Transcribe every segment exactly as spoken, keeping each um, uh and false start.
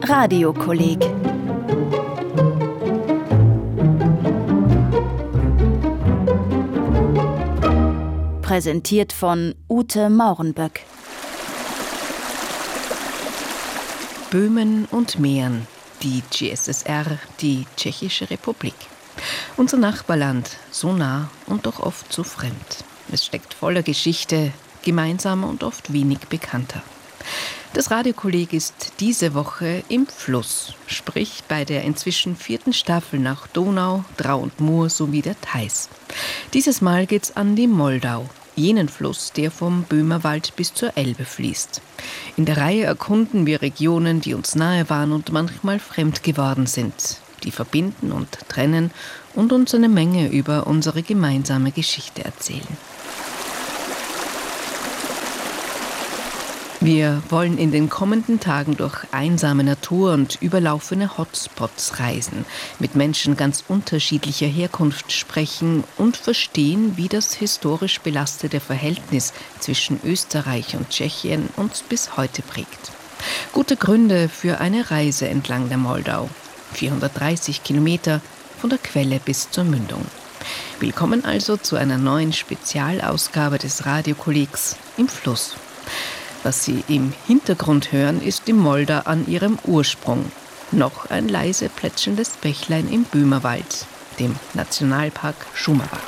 Radiokolleg. Präsentiert von Ute Maurenböck. Böhmen und Mähren, die G S S R, die Tschechische Republik. Unser Nachbarland, so nah und doch oft so fremd. Es steckt voller Geschichte, gemeinsamer und oft wenig bekannter. Das Radiokolleg ist diese Woche im Fluss, sprich bei der inzwischen vierten Staffel nach Donau, Drau und Mur sowie der Theiß. Dieses Mal geht's an die Moldau, jenen Fluss, der vom Böhmerwald bis zur Elbe fließt. In der Reihe erkunden wir Regionen, die uns nahe waren und manchmal fremd geworden sind, die verbinden und trennen und uns eine Menge über unsere gemeinsame Geschichte erzählen. Wir wollen in den kommenden Tagen durch einsame Natur und überlaufene Hotspots reisen, mit Menschen ganz unterschiedlicher Herkunft sprechen und verstehen, wie das historisch belastete Verhältnis zwischen Österreich und Tschechien uns bis heute prägt. Gute Gründe für eine Reise entlang der Moldau. vierhundertdreißig Kilometer von der Quelle bis zur Mündung. Willkommen also zu einer neuen Spezialausgabe des Radiokollegs im Fluss. Was Sie im Hintergrund hören, ist die Moldau an ihrem Ursprung. Noch ein leise plätscherndes Bächlein im Böhmerwald, dem Nationalpark Šumava.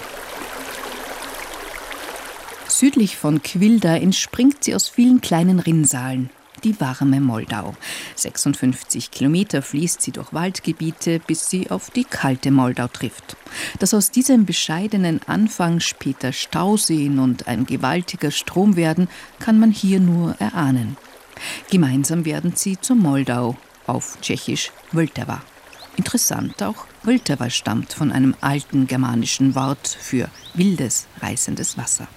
Südlich von Quilda entspringt sie aus vielen kleinen Rinnsalen, die warme Moldau. sechsundfünfzig Kilometer fließt sie durch Waldgebiete, bis sie auf die kalte Moldau trifft. Dass aus diesem bescheidenen Anfang später Stauseen und ein gewaltiger Strom werden, kann man hier nur erahnen. Gemeinsam werden sie zur Moldau, auf Tschechisch Vltava. Interessant, auch Vltava stammt von einem alten germanischen Wort für wildes, reißendes Wasser.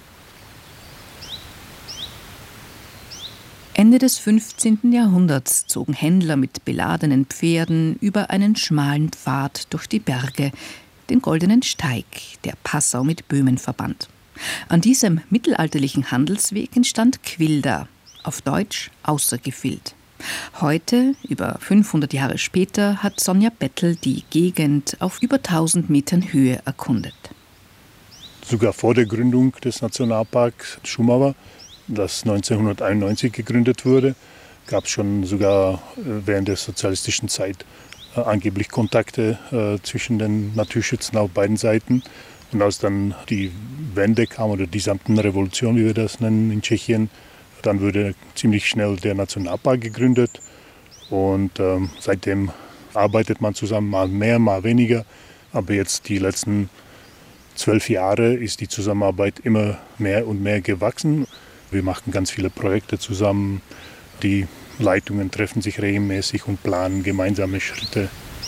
Ende des fünfzehnten Jahrhunderts zogen Händler mit beladenen Pferden über einen schmalen Pfad durch die Berge, den Goldenen Steig, der Passau mit Böhmen verband. An diesem mittelalterlichen Handelsweg entstand Quilda, auf Deutsch Außergefild. Heute, über fünfhundert Jahre später, hat Sonja Bettel die Gegend auf über tausend Metern Höhe erkundet. Sogar vor der Gründung des Nationalparks Šumava, das neunzehnhunderteinundneunzig gegründet wurde, gab es schon sogar während der sozialistischen Zeit äh, angeblich Kontakte äh, zwischen den Naturschützern auf beiden Seiten. Und als dann die Wende kam oder die Samtenrevolution, wie wir das nennen in Tschechien, dann wurde ziemlich schnell der Nationalpark gegründet. Und ähm, seitdem arbeitet man zusammen, mal mehr, mal weniger. Aber jetzt die letzten zwölf Jahre ist die Zusammenarbeit immer mehr und mehr gewachsen. Wir machen ganz viele Projekte zusammen. Die Leitungen treffen sich regelmäßig und planen gemeinsame Schritte.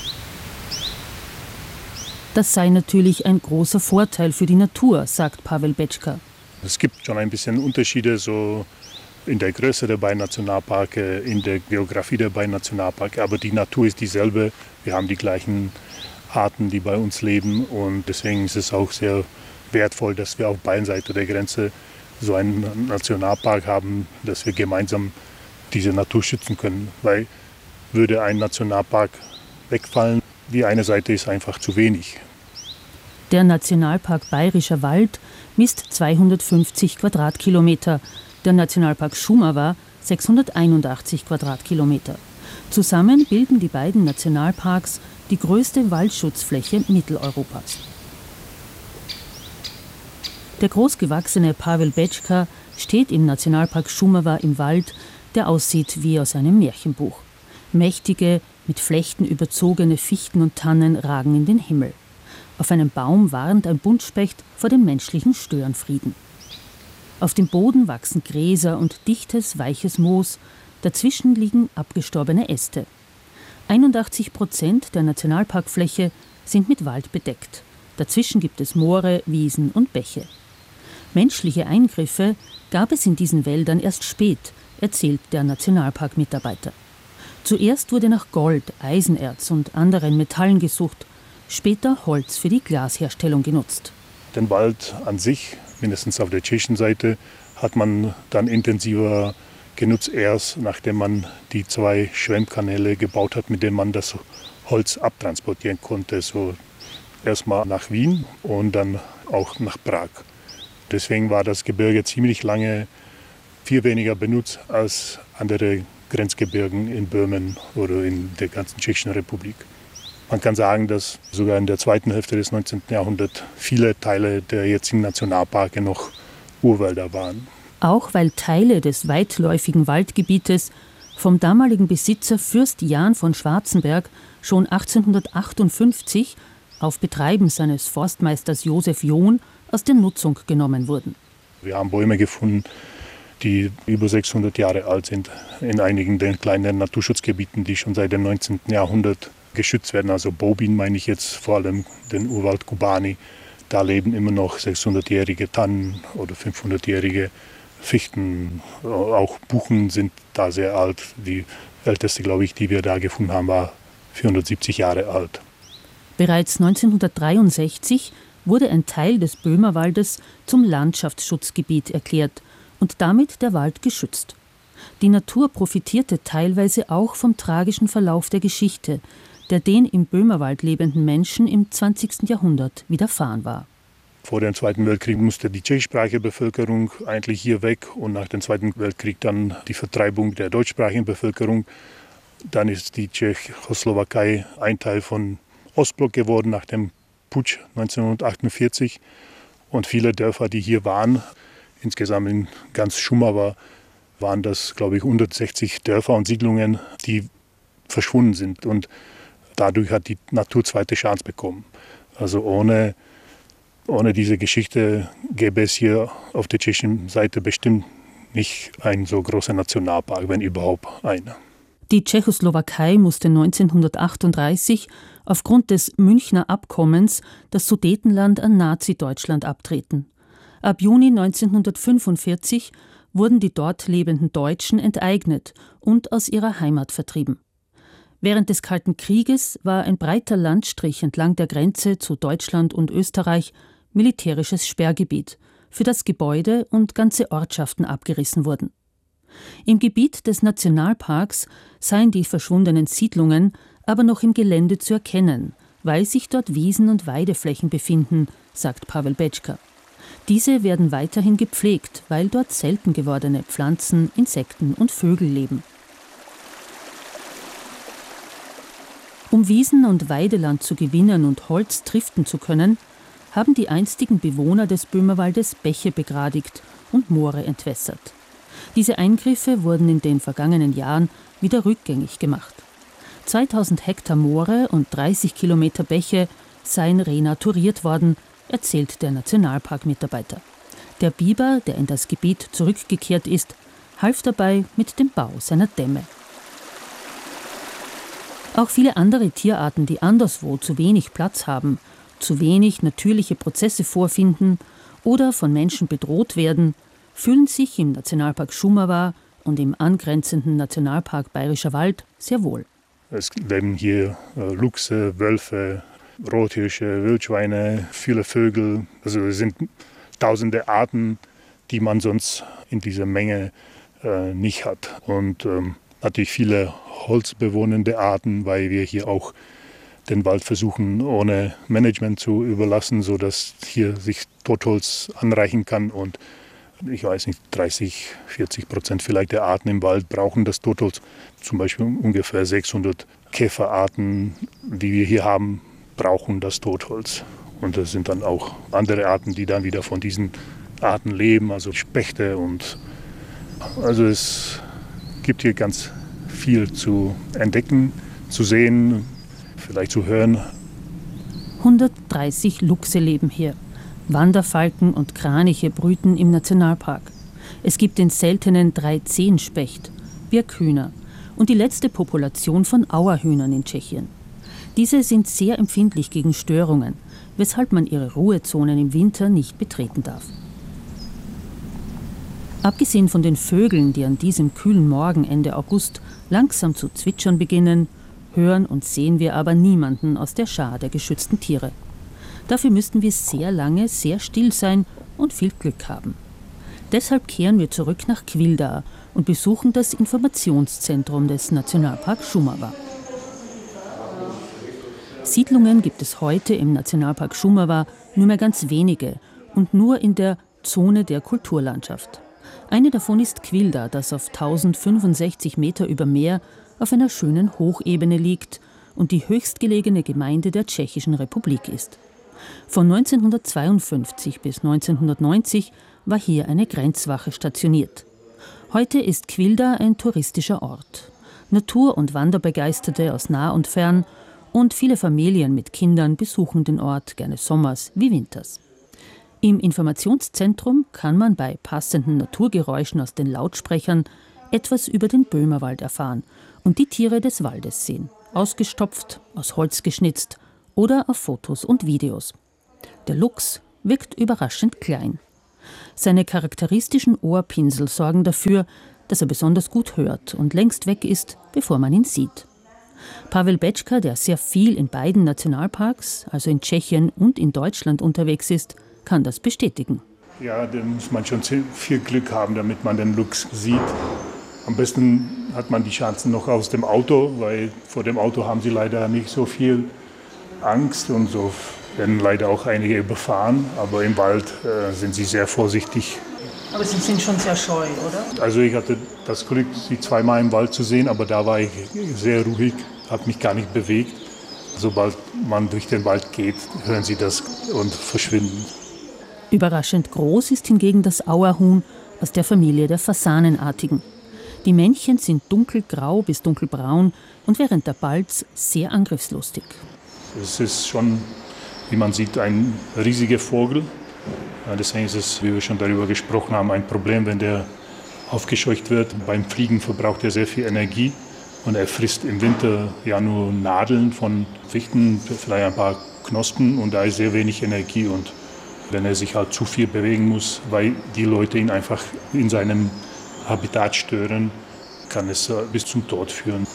Das sei natürlich ein großer Vorteil für die Natur, sagt Pavel Bečka. Es gibt schon ein bisschen Unterschiede so in der Größe der beiden Nationalparke, in der Geografie der beiden Nationalparke. Aber die Natur ist dieselbe. Wir haben die gleichen Arten, die bei uns leben. Und deswegen ist es auch sehr wertvoll, dass wir auf beiden Seiten der Grenze so einen Nationalpark haben, dass wir gemeinsam diese Natur schützen können. Weil würde ein Nationalpark wegfallen, die eine Seite ist einfach zu wenig. Der Nationalpark Bayerischer Wald misst zweihundertfünfzig Quadratkilometer, der Nationalpark Šumava sechshunderteinundachtzig Quadratkilometer. Zusammen bilden die beiden Nationalparks die größte Waldschutzfläche Mitteleuropas. Der großgewachsene Pavel Bečka steht im Nationalpark Šumava im Wald, der aussieht wie aus einem Märchenbuch. Mächtige, mit Flechten überzogene Fichten und Tannen ragen in den Himmel. Auf einem Baum warnt ein Buntspecht vor dem menschlichen Störenfrieden. Auf dem Boden wachsen Gräser und dichtes, weiches Moos, dazwischen liegen abgestorbene Äste. einundachtzig Prozent der Nationalparkfläche sind mit Wald bedeckt. Dazwischen gibt es Moore, Wiesen und Bäche. Menschliche Eingriffe gab es in diesen Wäldern erst spät, erzählt der Nationalparkmitarbeiter. Zuerst wurde nach Gold, Eisenerz und anderen Metallen gesucht, später Holz für die Glasherstellung genutzt. Den Wald an sich, mindestens auf der tschechischen Seite, hat man dann intensiver genutzt erst, nachdem man die zwei Schwemmkanäle gebaut hat, mit denen man das Holz abtransportieren konnte. So erstmal nach Wien und dann auch nach Prag. Deswegen war das Gebirge ziemlich lange viel weniger benutzt als andere Grenzgebirgen in Böhmen oder in der ganzen Tschechischen Republik. Man kann sagen, dass sogar in der zweiten Hälfte des neunzehnten Jahrhunderts viele Teile der jetzigen Nationalparke noch Urwälder waren. Auch weil Teile des weitläufigen Waldgebietes vom damaligen Besitzer Fürst Jan von Schwarzenberg schon achtzehnhundertachtundfünfzig auf Betreiben seines Forstmeisters Josef John aus der Nutzung genommen wurden. Wir haben Bäume gefunden, die über sechshundert Jahre alt sind, in einigen der kleinen Naturschutzgebieten, die schon seit dem neunzehnten Jahrhundert geschützt werden. Also Bobin meine ich jetzt vor allem den Urwald Kubani. Da leben immer noch sechshundertjährige Tannen oder fünfhundertjährige Fichten. Auch Buchen sind da sehr alt. Die älteste, glaube ich, die wir da gefunden haben, war vierhundertsiebzig Jahre alt. Bereits neunzehnhundertdreiundsechzig wurde ein Teil des Böhmerwaldes zum Landschaftsschutzgebiet erklärt und damit der Wald geschützt. Die Natur profitierte teilweise auch vom tragischen Verlauf der Geschichte, der den im Böhmerwald lebenden Menschen im zwanzigsten Jahrhundert widerfahren war. Vor dem Zweiten Weltkrieg musste die tschechischsprachige Bevölkerung eigentlich hier weg und nach dem Zweiten Weltkrieg dann die Vertreibung der deutschsprachigen Bevölkerung. Dann ist die Tschechoslowakei ein Teil von Ostblock geworden nach dem Putsch neunzehnhundertachtundvierzig. Und viele Dörfer, die hier waren, insgesamt in ganz Šumava, waren das, glaube ich, hundertsechzig Dörfer und Siedlungen, die verschwunden sind. Und dadurch hat die Natur zweite Chance bekommen. Also ohne, ohne diese Geschichte gäbe es hier auf der tschechischen Seite bestimmt nicht einen so großen Nationalpark, wenn überhaupt einer. Die Tschechoslowakei musste neunzehnhundertachtunddreißig aufgrund des Münchner Abkommens das Sudetenland an Nazi-Deutschland abtreten. Ab Juni neunzehnhundertfünfundvierzig wurden die dort lebenden Deutschen enteignet und aus ihrer Heimat vertrieben. Während des Kalten Krieges war ein breiter Landstrich entlang der Grenze zu Deutschland und Österreich militärisches Sperrgebiet, für das Gebäude und ganze Ortschaften abgerissen wurden. Im Gebiet des Nationalparks seien die verschwundenen Siedlungen aber noch im Gelände zu erkennen, weil sich dort Wiesen und Weideflächen befinden, sagt Pavel Betschka. Diese werden weiterhin gepflegt, weil dort selten gewordene Pflanzen, Insekten und Vögel leben. Um Wiesen- und Weideland zu gewinnen und Holz triften zu können, haben die einstigen Bewohner des Böhmerwaldes Bäche begradigt und Moore entwässert. Diese Eingriffe wurden in den vergangenen Jahren wieder rückgängig gemacht. zweitausend Hektar Moore und dreißig Kilometer Bäche seien renaturiert worden, erzählt der Nationalparkmitarbeiter. Der Biber, der in das Gebiet zurückgekehrt ist, half dabei mit dem Bau seiner Dämme. Auch viele andere Tierarten, die anderswo zu wenig Platz haben, zu wenig natürliche Prozesse vorfinden oder von Menschen bedroht werden, fühlen sich im Nationalpark Šumava und im angrenzenden Nationalpark Bayerischer Wald sehr wohl. Es leben hier äh, Luchse, Wölfe, Rothirsche, Wildschweine, viele Vögel. Also es sind tausende Arten, die man sonst in dieser Menge äh, nicht hat. Und ähm, natürlich viele holzbewohnende Arten, weil wir hier auch den Wald versuchen, ohne Management zu überlassen, sodass hier sich Totholz anreichen kann. Und ich weiß nicht, dreißig, vierzig Prozent vielleicht der Arten im Wald brauchen das Totholz. Zum Beispiel ungefähr sechshundert Käferarten, die wir hier haben, brauchen das Totholz. Und das sind dann auch andere Arten, die dann wieder von diesen Arten leben, also Spechte. Und also es gibt hier ganz viel zu entdecken, zu sehen, vielleicht zu hören. hundertdreißig Luchse leben hier. Wanderfalken und Kraniche brüten im Nationalpark. Es gibt den seltenen Dreizehnspecht, Birkhühner und die letzte Population von Auerhühnern in Tschechien. Diese sind sehr empfindlich gegen Störungen, weshalb man ihre Ruhezonen im Winter nicht betreten darf. Abgesehen von den Vögeln, die an diesem kühlen Morgen Ende August langsam zu zwitschern beginnen, hören und sehen wir aber niemanden aus der Schar der geschützten Tiere. Dafür müssten wir sehr lange sehr still sein und viel Glück haben. Deshalb kehren wir zurück nach Kvildar, und besuchen das Informationszentrum des Nationalparks Šumava. Siedlungen gibt es heute im Nationalpark Šumava nur mehr ganz wenige und nur in der Zone der Kulturlandschaft. Eine davon ist Kvilda, das auf tausendfünfundsechzig Meter über Meer auf einer schönen Hochebene liegt und die höchstgelegene Gemeinde der Tschechischen Republik ist. Von neunzehnhundertzweiundfünfzig bis neunzehnhundertneunzig war hier eine Grenzwache stationiert. Heute ist Kvilda ein touristischer Ort. Natur- und Wanderbegeisterte aus nah und fern und viele Familien mit Kindern besuchen den Ort gerne sommers wie winters. Im Informationszentrum kann man bei passenden Naturgeräuschen aus den Lautsprechern etwas über den Böhmerwald erfahren und die Tiere des Waldes sehen, ausgestopft, aus Holz geschnitzt oder auf Fotos und Videos. Der Luchs wirkt überraschend klein. Seine charakteristischen Ohrpinsel sorgen dafür, dass er besonders gut hört und längst weg ist, bevor man ihn sieht. Pavel Bečka, der sehr viel in beiden Nationalparks, also in Tschechien und in Deutschland unterwegs ist, kann das bestätigen. Ja, da muss man schon viel Glück haben, damit man den Luchs sieht. Am besten hat man die Chancen noch aus dem Auto, weil vor dem Auto haben sie leider nicht so viel Angst und so werden leider auch einige überfahren. Aber im Wald äh, sind sie sehr vorsichtig. Aber Sie sind schon sehr scheu, oder? Also ich hatte das Glück, sie zweimal im Wald zu sehen, aber da war ich sehr ruhig, habe mich gar nicht bewegt. Sobald man durch den Wald geht, hören sie das und verschwinden. Überraschend groß ist hingegen das Auerhuhn aus der Familie der Fasanenartigen. Die Männchen sind dunkelgrau bis dunkelbraun und während der Balz sehr angriffslustig. Es ist schon, wie man sieht, ein riesiger Vogel. Deswegen ist es, wie wir schon darüber gesprochen haben, ein Problem, wenn der aufgescheucht wird. Beim Fliegen verbraucht er sehr viel Energie und er frisst im Winter ja nur Nadeln von Fichten, vielleicht ein paar Knospen und da ist sehr wenig Energie. Und wenn er sich halt zu viel bewegen muss, weil die Leute ihn einfach in seinem Habitat stören, kann es bis zum Tod führen.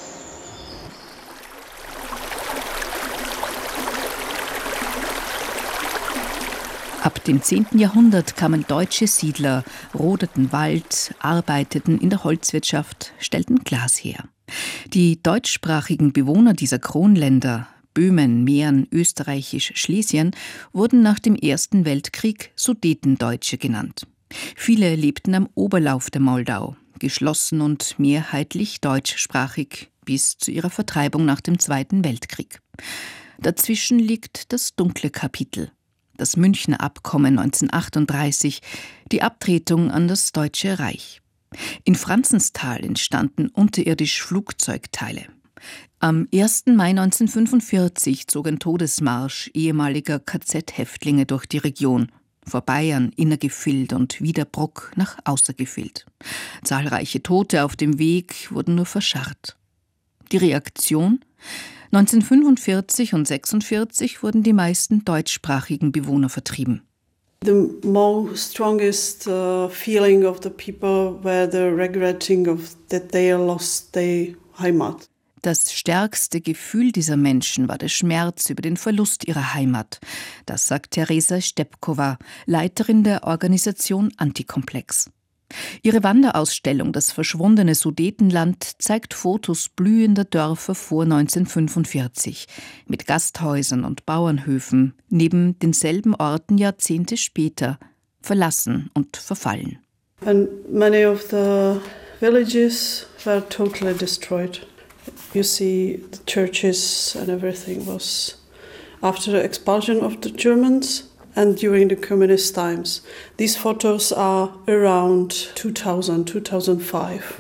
Ab dem zehnten Jahrhundert kamen deutsche Siedler, rodeten Wald, arbeiteten in der Holzwirtschaft, stellten Glas her. Die deutschsprachigen Bewohner dieser Kronländer, Böhmen, Mähren, Österreichisch, Schlesien, wurden nach dem Ersten Weltkrieg Sudetendeutsche genannt. Viele lebten am Oberlauf der Moldau, geschlossen und mehrheitlich deutschsprachig, bis zu ihrer Vertreibung nach dem Zweiten Weltkrieg. Dazwischen liegt das dunkle Kapitel. Das Münchner Abkommen neunzehnhundertachtunddreißig, die Abtretung an das Deutsche Reich. In Franzenstal entstanden unterirdisch Flugzeugteile. Am ersten Mai neunzehnhundertfünfundvierzig zog ein Todesmarsch ehemaliger K Z-Häftlinge durch die Region, vor Bayern, Innergefild und Wiederbruck nach Außergefild. Zahlreiche Tote auf dem Weg wurden nur verscharrt. Die Reaktion? neunzehnhundertfünfundvierzig und sechsundvierzig wurden die meisten deutschsprachigen Bewohner vertrieben. The most strongest uh, feeling of the people were the regretting of that they lost their Heimat. Das stärkste Gefühl dieser Menschen war der Schmerz über den Verlust ihrer Heimat. Das sagt Teresa Stepkova, Leiterin der Organisation Antikomplex. Ihre Wanderausstellung »Das verschwundene Sudetenland« zeigt Fotos blühender Dörfer vor neunzehnhundertfünfundvierzig mit Gasthäusern und Bauernhöfen, neben denselben Orten Jahrzehnte später, verlassen und verfallen. And many of the villages were totally destroyed. You see the churches and everything was after the expulsion of the Germans. And during the communist times. These photos are around two thousand, two thousand five.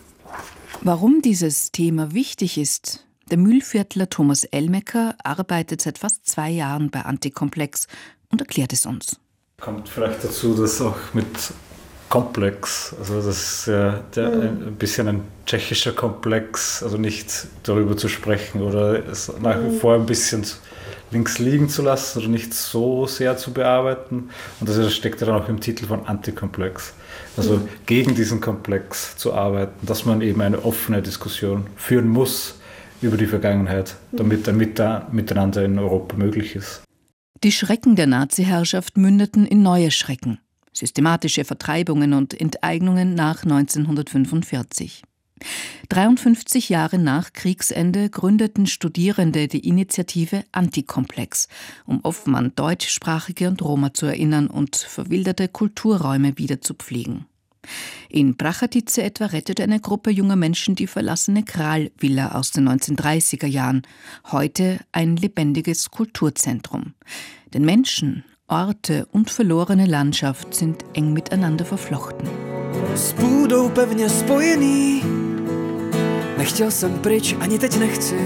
Warum dieses Thema wichtig ist? Der Mühlviertler Thomas Elmecker arbeitet seit fast zwei Jahren bei Antikomplex und erklärt es uns. Kommt vielleicht dazu, dass auch mit Komplex, also das ist ja der, mhm. ein bisschen ein tschechischer Komplex, also nicht darüber zu sprechen oder es nach wie vor ein bisschen links liegen zu lassen oder nicht so sehr zu bearbeiten. Und das steckt ja dann auch im Titel von Antikomplex. Also mhm. gegen diesen Komplex zu arbeiten, dass man eben eine offene Diskussion führen muss über die Vergangenheit, damit ein Miteinander in Europa möglich ist. Die Schrecken der Nazi-Herrschaft mündeten in neue Schrecken. Systematische Vertreibungen und Enteignungen nach neunzehnhundertfünfundvierzig. dreiundfünfzig Jahre nach Kriegsende gründeten Studierende die Initiative Antikomplex, um offen an Deutschsprachige und Roma zu erinnern und verwilderte Kulturräume wieder zu pflegen. In Prachatice etwa rettete eine Gruppe junger Menschen die verlassene Kralvilla aus den neunzehnhundertdreißiger Jahren, heute ein lebendiges Kulturzentrum. Denn Menschen, Orte und verlorene Landschaft sind eng miteinander verflochten. S půdou pevně spojený, nechtěl jsem pryč, ani teď nechci.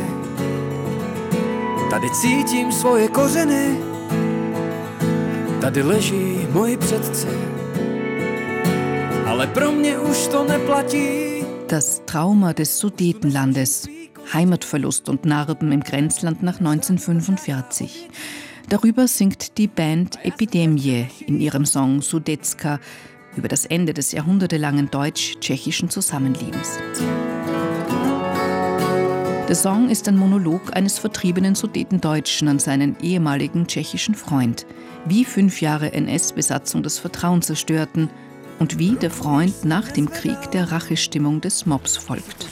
Tady cítím svoje kořeny, tady leží moji předci. Ale pro mě už to neplatí. Das Trauma des Sudetenlandes, Heimatverlust und Narben im Grenzland nach neunzehnhundertfünfundvierzig. Darüber singt die Band Epidemie in ihrem Song Sudetska über das Ende des jahrhundertelangen deutsch-tschechischen Zusammenlebens. Der Song ist ein Monolog eines vertriebenen Sudetendeutschen an seinen ehemaligen tschechischen Freund, wie fünf Jahre N S-Besatzung das Vertrauen zerstörten und wie der Freund nach dem Krieg der Rachestimmung des Mobs folgt.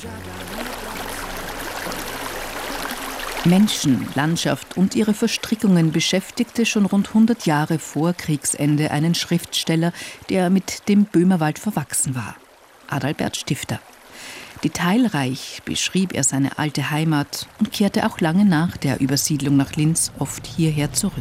Menschen, Landschaft und ihre Verstrickungen beschäftigte schon rund hundert Jahre vor Kriegsende einen Schriftsteller, der mit dem Böhmerwald verwachsen war, Adalbert Stifter. Detailreich beschrieb er seine alte Heimat und kehrte auch lange nach der Übersiedlung nach Linz oft hierher zurück.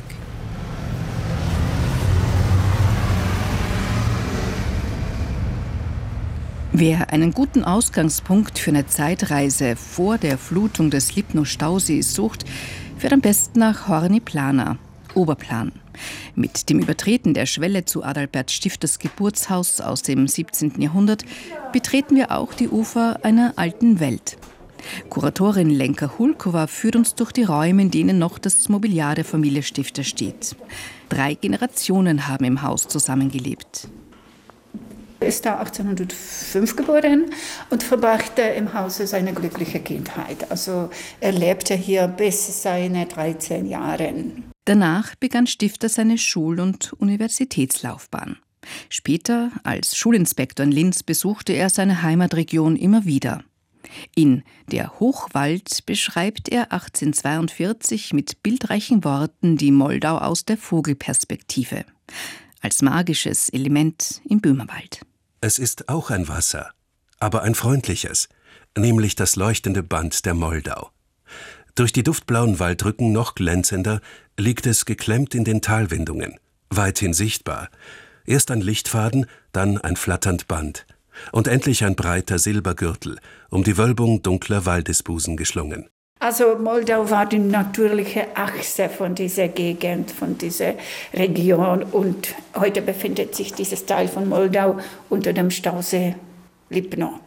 Wer einen guten Ausgangspunkt für eine Zeitreise vor der Flutung des Lipno-Stausees sucht, fährt am besten nach Horní Planá, Oberplan. Mit dem Übertreten der Schwelle zu Adalbert Stifters Geburtshaus aus dem siebzehnten Jahrhundert betreten wir auch die Ufer einer alten Welt. Kuratorin Lenka Hulkova führt uns durch die Räume, in denen noch das Mobiliar der Familie Stifter steht. Drei Generationen haben im Haus zusammengelebt. Er ist da achtzehnhundertfünf geboren und verbrachte im Hause seine glückliche Kindheit. Also er lebte hier bis seine dreizehn Jahre. Danach begann Stifter seine Schul- und Universitätslaufbahn. Später, als Schulinspektor in Linz, besuchte er seine Heimatregion immer wieder. In Der Hochwald beschreibt er achtzehnhundertzweiundvierzig mit bildreichen Worten die Moldau aus der Vogelperspektive. Als magisches Element im Böhmerwald. Es ist auch ein Wasser, aber ein freundliches, nämlich das leuchtende Band der Moldau. Durch die duftblauen Waldrücken noch glänzender liegt es geklemmt in den Talwindungen, weithin sichtbar. Erst ein Lichtfaden, dann ein flatternd Band und endlich ein breiter Silbergürtel, um die Wölbung dunkler Waldesbusen geschlungen. Also Moldau war die natürliche Achse von dieser Gegend, von dieser Region. Und heute befindet sich dieses Teil von Moldau unter dem Stausee Lipno.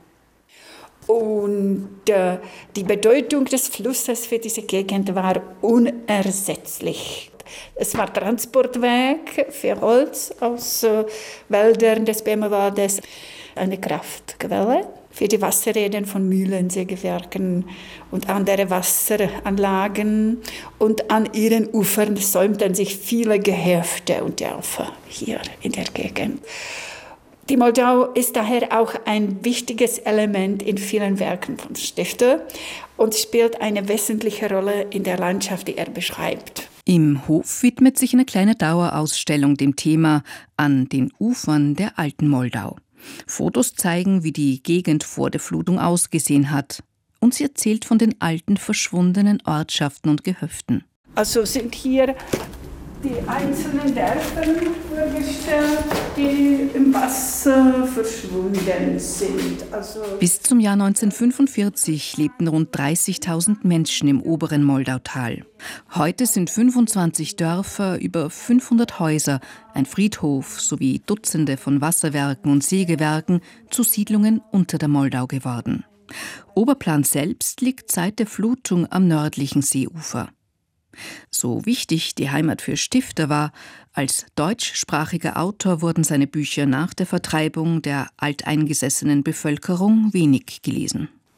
Und äh, die Bedeutung des Flusses für diese Gegend war unersetzlich. Es war Transportweg für Holz aus äh, Wäldern des Böhmerwaldes, eine Kraftquelle für die Wasserräder von Mühlen, Sägewerken und andere Wasseranlagen. Und an ihren Ufern säumten sich viele Gehöfte und Dörfer hier in der Gegend. Die Moldau ist daher auch ein wichtiges Element in vielen Werken von Stifter und spielt eine wesentliche Rolle in der Landschaft, die er beschreibt. Im Hof widmet sich eine kleine Dauerausstellung dem Thema An den Ufern der alten Moldau. Fotos zeigen, wie die Gegend vor der Flutung ausgesehen hat. Und sie erzählt von den alten, verschwundenen Ortschaften und Gehöften. Also sind hier die einzelnen Dörfer vorgestellt, die im Wasser verschwunden sind. Also Bis zum Jahr neunzehnhundertfünfundvierzig lebten rund dreißigtausend Menschen im oberen Moldautal. Heute sind fünfundzwanzig Dörfer, über fünfhundert Häuser, ein Friedhof sowie Dutzende von Wasserwerken und Sägewerken zu Siedlungen unter der Moldau geworden. Oberplan selbst liegt seit der Flutung am nördlichen Seeufer. So wichtig die Heimat für Stifter war, als deutschsprachiger Autor wurden seine Bücher nach der Vertreibung der alteingesessenen Bevölkerung wenig gelesen.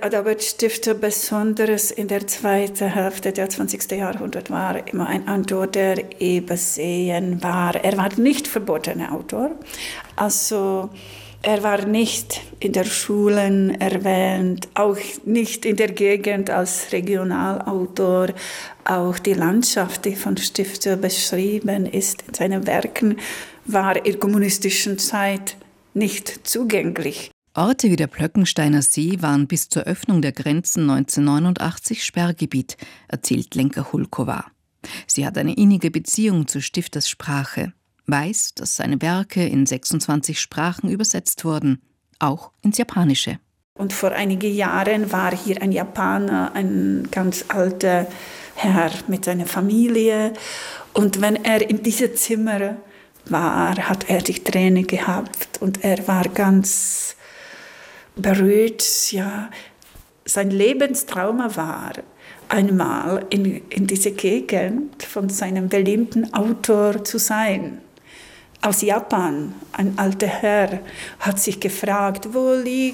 Adalbert Stifter, besonders in der zweiten Hälfte des zwanzigsten Jahrhunderts, war immer ein Autor, der übersehen war. Er war nicht verbotener Autor, also er war nicht in der Schulen erwähnt, auch nicht in der Gegend als Regionalautor. Auch die Landschaft, die von Stifter beschrieben ist in seinen Werken, war in der kommunistischen Zeit nicht zugänglich. Orte wie der Plöckensteiner See waren bis zur Öffnung der Grenzen neunzehnhundertneunundachtzig Sperrgebiet, erzählt Lenka Hulkova. Sie hat eine innige Beziehung zu Stifters Sprache, weiß, dass seine Werke in sechsundzwanzig Sprachen übersetzt wurden, auch ins Japanische. Und vor einigen Jahren war hier ein Japaner, ein ganz alter Herr mit seiner Familie. Und wenn er in diesem Zimmer war, hat er die Tränen gehabt und er war ganz berührt. Ja, sein Lebenstraum war, einmal in, in dieser Gegend von seinem berühmten Autor zu sein. Aus Japan, ein alter Herr, hat sich gefragt, wo liegt